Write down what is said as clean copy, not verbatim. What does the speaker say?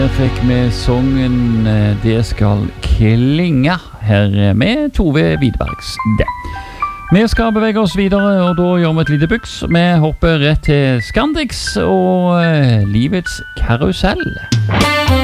Fikk med sången Det skal klinge her med Tove Widbergs det. Vi skal bevege oss videre, og da gjør vi et lite byks. Vi hopper rett til Scandics og livets karusell.